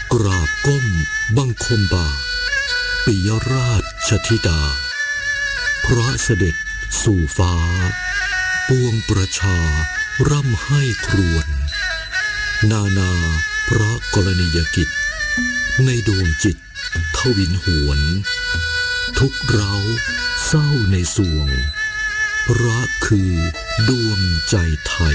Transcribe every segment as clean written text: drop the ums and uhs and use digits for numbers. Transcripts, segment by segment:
กราบก้มบังคมบาทปิยราชธิดาพระเสด็จสู่ฟ้าปวงประชาร่ำให้ครวญนานาพระกรณียกิจในดวงจิตทวินหวนทุกเร้าเศร้าในสวงพระคือดวงใจไทย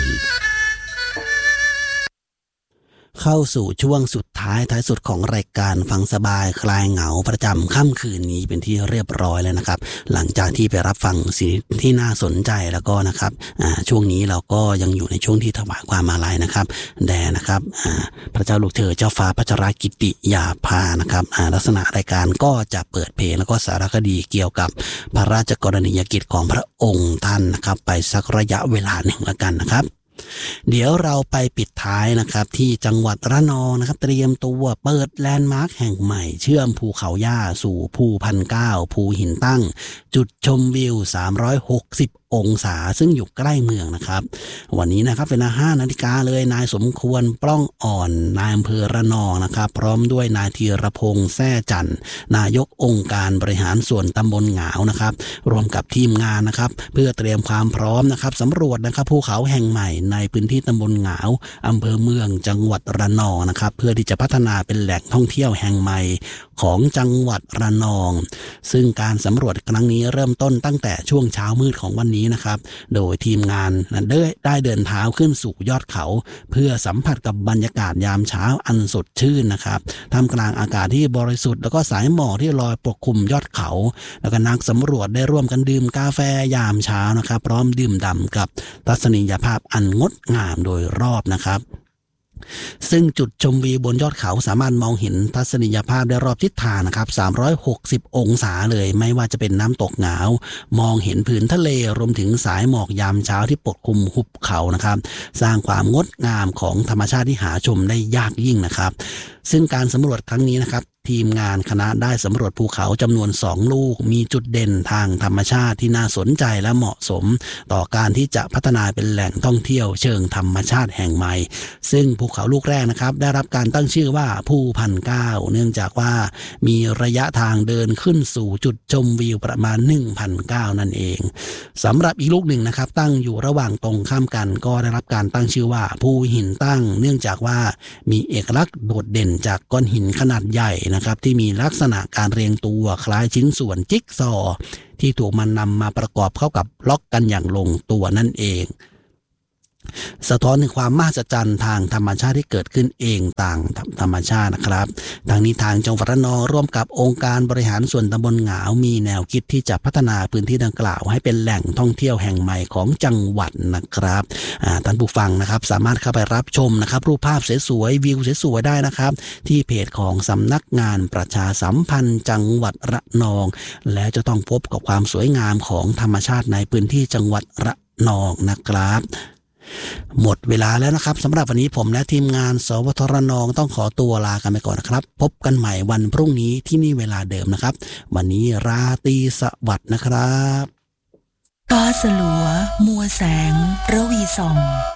เข้าสู่ช่วงสุดท้ายสุดของรายการฟังสบายคลายเหงาประจำค่ำคืนนี้เป็นที่เรียบร้อยแล้วนะครับหลังจากที่ไปรับฟังสิ่งที่น่าสนใจแล้วก็นะครับช่วงนี้เราก็ยังอยู่ในช่วงที่ถวายความอาลัยนะครับแด่นะครับพระเจ้าลูกเธอเจ้าฟ้าพัชรกิติยาภานะครับลักษณะรายการก็จะเปิดเพลงแล้วก็สารคดีเกี่ยวกับพระราชกรณียกิจของพระองค์ท่านนะครับไปสักระยะเวลาหนึ่งแล้วกันนะครับเดี๋ยวเราไปปิดท้ายนะครับที่จังหวัดระนองนะครับเตรียมตัวเปิดแลนด์มาร์คแห่งใหม่เชื่อมภูเขาย่าสู่ภู1,900ภูหินตั้งจุดชมวิว360องศาซึ่งอยู่ใกล้เมืองนะครับวันนี้นะครับเวลา 5 นาฬิกาเลยนายสมควรปล้องอ่อนนายอำเภอระนองนะครับพร้อมด้วยนายธีรพงษ์แซ่จันทร์นายกองค์การบริหารส่วนตำบลหงาวนะครับรวมกับทีมงานนะครับเพื่อเตรียมความพร้อมนะครับสำรวจนะครับภูเขาแห่งใหม่ในพื้นที่ตำบลหงาวอำเภอเมืองจังหวัดระนองนะครับเพื่อที่จะพัฒนาเป็นแหล่งท่องเที่ยวแห่งใหม่ของจังหวัดระนองซึ่งการสำรวจครั้งนี้เริ่มต้นตั้งแต่ช่วงเช้ามืดของวันนี้นะครับโดยทีมงานได้เดินเท้าขึ้นสู่ยอดเขาเพื่อสัมผัสกับบรรยากาศยามเช้าอันสดชื่นนะครับท่ามกลางอากาศที่บริสุทธิ์แล้วก็สายหมอกที่ลอยปกคลุมยอดเขาแล้วก็นักสำรวจได้ร่วมกันดื่มกาแฟยามเช้านะครับพร้อมดื่มด่ำกับทัศนียภาพอันงดงามโดยรอบนะครับซึ่งจุดชมวิวบนยอดเขาสามารถมองเห็นทัศนียภาพได้รอบทิศทางนะครับ360องศาเลยไม่ว่าจะเป็นน้ำตกหงาวมองเห็นผืนทะเลรวมถึงสายหมอกยามเช้าที่ปกคลุมหุบเขานะครับสร้างความงดงามของธรรมชาติที่หาชมได้ยากยิ่งนะครับซึ่งการสำรวจครั้งนี้นะครับทีมงานคณะได้สำรวจภูเขาจำนวน2ลูกมีจุดเด่นทางธรรมชาติที่น่าสนใจและเหมาะสมต่อการที่จะพัฒนาเป็นแหล่งท่องเที่ยวเชิงธรรมชาติแห่งใหม่ซึ่งภูเขาลูกแรกนะครับได้รับการตั้งชื่อว่าภู1,900เนื่องจากว่ามีระยะทางเดินขึ้นสู่จุดชมวิวประมาณ 1,900 นั่นเองสำหรับอีกลูกหนึ่งนะครับตั้งอยู่ระหว่างตรงข้ามกันก็ได้รับการตั้งชื่อว่าภูหินตั้งเนื่องจากว่ามีเอกลักษณ์โดดเด่นจากก้อนหินขนาดใหญ่นะครับที่มีลักษณะการเรียงตัวคล้ายชิ้นส่วนจิ๊กซอว์ที่ถูกมันนำมาประกอบเข้ากับล็อกกันอย่างลงตัวนั่นเองสะท้อนถึงความมหัศจรรย์ทางธรรมชาติที่เกิดขึ้นเองต่างธรรมชาตินะครับทางนี้ทางจังหวัดระนองร่วมกับองค์การบริหารส่วนตำบลหงาวมีแนวคิดที่จะพัฒนาพื้นที่ดังกล่าวให้เป็นแหล่งท่องเที่ยวแห่งใหม่ของจังหวัดนะครับท่านผู้ฟังนะครับสามารถเข้าไปรับชมนะครับรูปภาพสวยๆวิวสวยๆได้นะครับที่เพจของสำนักงานประชาสัมพันธ์จังหวัดระนองและจะต้องพบกับความสวยงามของธรรมชาติในพื้นที่จังหวัดระนองนะครับหมดเวลาแล้วนะครับสำหรับวันนี้ผมและทีมงานสวทรนองต้องขอตัวลากันไปก่อนนะครับพบกันใหม่วันพรุ่งนี้ที่นี่เวลาเดิมนะครับวันนี้ราตรีสวัสดิ์นะครับฟ้าสลัวมัวแสงระวีส่อง